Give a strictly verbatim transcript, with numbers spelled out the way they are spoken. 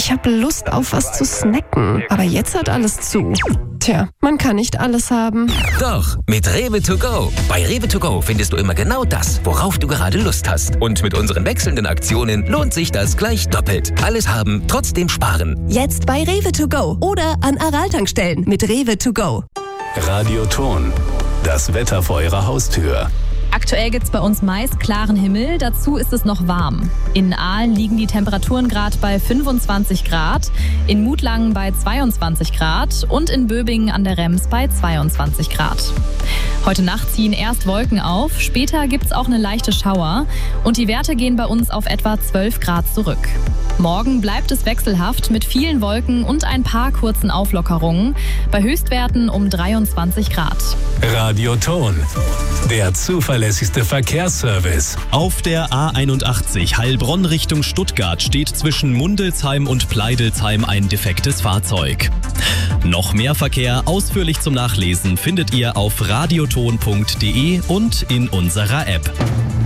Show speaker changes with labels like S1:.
S1: Ich habe Lust auf was zu snacken, aber jetzt hat alles zu. Tja, man kann nicht alles haben.
S2: Doch, mit Rewe to go. Bei Rewe to go findest du immer genau das, worauf du gerade Lust hast. Und mit unseren wechselnden Aktionen lohnt sich das gleich doppelt. Alles haben, trotzdem sparen.
S3: Jetzt bei Rewe to go oder an Aral-Tankstellen mit Rewe to go.
S4: Radioton. Das Wetter vor Ihrer Haustür.
S5: Aktuell gibt es bei uns meist klaren Himmel, dazu ist es noch warm. In Aalen liegen die Temperaturen gerade bei fünfundzwanzig Grad, in Mutlangen bei zweiundzwanzig Grad und in Böbingen an der Rems bei zweiundzwanzig Grad. Heute Nacht ziehen erst Wolken auf, später gibt es auch eine leichte Schauer und die Werte gehen bei uns auf etwa zwölf Grad zurück. Morgen bleibt es wechselhaft mit vielen Wolken und ein paar kurzen Auflockerungen, bei Höchstwerten um dreiundzwanzig Grad.
S4: Radioton. Der zuverlässigste Verkehrsservice.
S6: Auf der A einundachtzig Heilbronn Richtung Stuttgart steht zwischen Mundelsheim und Pleidelsheim ein defektes Fahrzeug. Noch mehr Verkehr ausführlich zum Nachlesen findet ihr auf radioton punkt de und in unserer App.